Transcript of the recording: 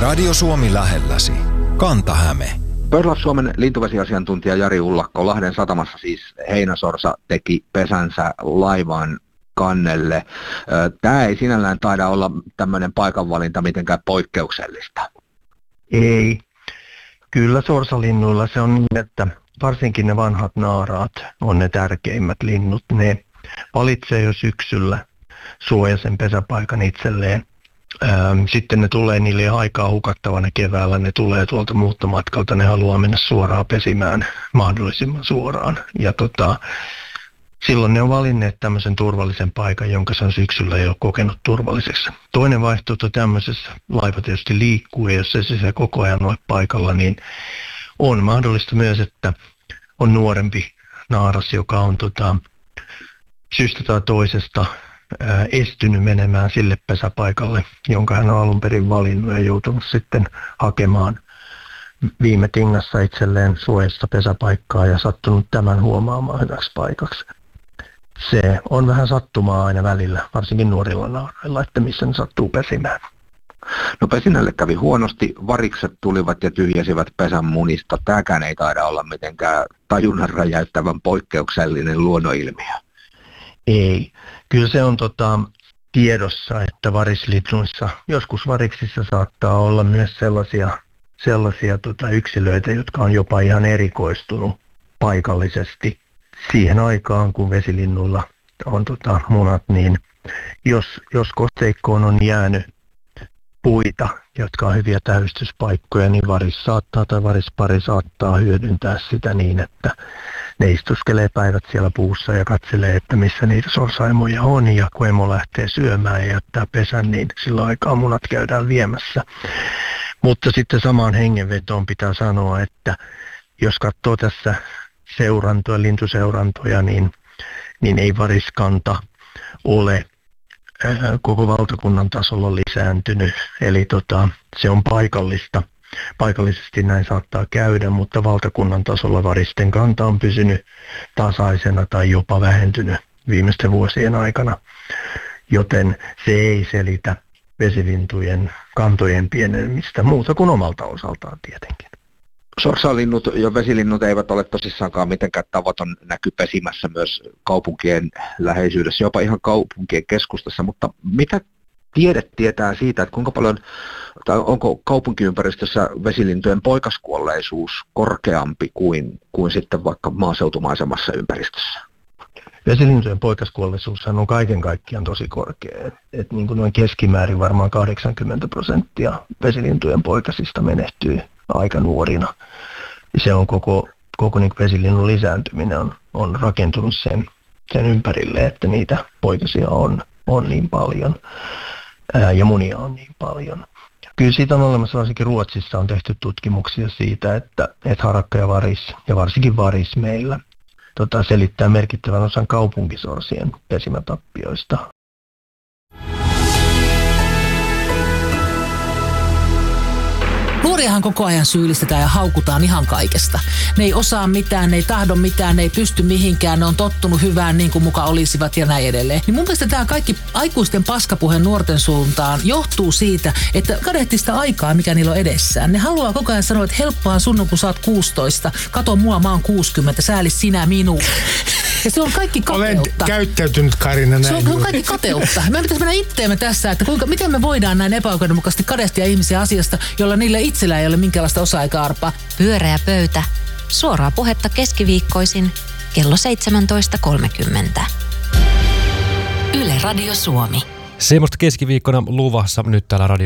Radio Suomi lähelläsi. Kanta-Häme. Pörlas-Suomen lintuvesiasiantuntija Jari Ullakko, Lahden satamassa siis heinäsorsa teki pesänsä laivaan kannelle. Tämä ei sinällään taida olla tämmöinen paikanvalinta mitenkään poikkeuksellista. Ei. Kyllä sorsalinnuilla se on niin, että varsinkin ne vanhat naaraat on ne tärkeimmät linnut. Ne valitsee jo syksyllä suojaisen pesäpaikan itselleen. Sitten ne tulee, niille aikaa hukattavana keväällä, ne tulee tuolta muuttomatkalta, ne haluaa mennä suoraan pesimään mahdollisimman suoraan. Ja silloin ne on valinneet tämmöisen turvallisen paikan, jonka se on syksyllä jo kokenut turvalliseksi. Toinen vaihtoehto tämmöisessä, laiva tietysti liikkuu ja jos se koko ajan ole paikalla, niin on mahdollista myös, että on nuorempi naaras, joka on syystä tai toisesta estynyt menemään sille pesäpaikalle, jonka hän on alun perin valinnut ja joutunut sitten hakemaan viime tingassa itselleen suojasta pesäpaikkaa ja sattunut tämän huomaamaan hyväksi paikaksi. Se on vähän sattumaa aina välillä, varsinkin nuorilla naarailla, että missä ne sattuu pesimään. No pesinnälle kävi huonosti, varikset tulivat ja tyhjäsivät pesän munista. Tämäkään ei taida olla mitenkään tajunnan räjäyttävän poikkeuksellinen luonnonilmiö. Ei. Kyllä se on tiedossa, että varislinnuissa, joskus variksissa saattaa olla myös sellaisia yksilöitä, jotka on jopa ihan erikoistunut paikallisesti siihen aikaan, kun vesilinnuilla on munat, niin jos kosteikkoon on jäänyt puita, jotka on hyviä tähystyspaikkoja, niin varis saattaa tai varispari saattaa hyödyntää sitä niin, että ne istuskelee päivät siellä puussa ja katselee, että missä niitä sorsaimuja on. Ja kun emo lähtee syömään ja jättää pesän, niin silloin aikaa munat käydään viemässä. Mutta sitten samaan hengenvetoon pitää sanoa, että jos katsoo tässä lintuseurantoja, niin ei variskanta ole koko valtakunnan tasolla lisääntynyt. Eli se on paikallista. Paikallisesti näin saattaa käydä, mutta valtakunnan tasolla varisten kanta on pysynyt tasaisena tai jopa vähentynyt viimeisten vuosien aikana, joten se ei selitä vesilintujen kantojen pienenemistä muuta kuin omalta osaltaan tietenkin. Sorsalinnut ja vesilinnut eivät ole tosissaankaan mitenkään tavaton näky pesimässä myös kaupunkien läheisyydessä, jopa ihan kaupunkien keskustassa, mutta mitä tiede tietää siitä, että kuinka paljon, tai onko kaupunkiympäristössä vesilintujen poikaskuolleisuus korkeampi kuin sitten vaikka maaseutumaisemassa ympäristössä? Vesilintujen poikaskuolleisuushan on kaiken kaikkiaan tosi korkea. Et niin kuin noin keskimäärin varmaan 80% vesilintujen poikasista menehtyy aika nuorina. Se on koko niin vesilinnun lisääntyminen on rakentunut sen ympärille, että niitä poikasia on niin paljon ja munia on niin paljon. Kyllä siitä on olemassa, varsinkin Ruotsissa on tehty tutkimuksia siitä, että harakka ja varis, ja varsinkin varis meillä, selittää merkittävän osan kaupunkisorsien pesimätappioista. Nuoriahan koko ajan syyllistetään ja haukutaan ihan kaikesta. Ne ei osaa mitään, ne ei tahdo mitään, ne ei pysty mihinkään, ne on tottunut hyvään niin kuin muka olisivat ja näin edelleen. Niin mun mielestä tämä kaikki aikuisten paskapuhe nuorten suuntaan johtuu siitä, että kadehtii sitä aikaa, mikä niillä on edessään. Ne haluaa koko ajan sanoa, että helppoa sun, kun sä oot 16, kato mua, mä oon 60, säälis sinä minua. Ja se on kaikki kateutta. Olen käyttäytynyt, Karina, näin. Se on kaikki kateutta. Me pitäisi mennä itteemme tässä, että miten me voidaan näin epäoikeudenmukaisesti kadehtia ihmisiä asiasta, jolla niillä itsellä ei ole minkäänlaista osaa eikä arpaa. Pyöreä pöytä. Suoraa puhetta keskiviikkoisin kello 17.30. Yle Radio Suomi. Semmoista keskiviikkona luvassa nyt täällä Radio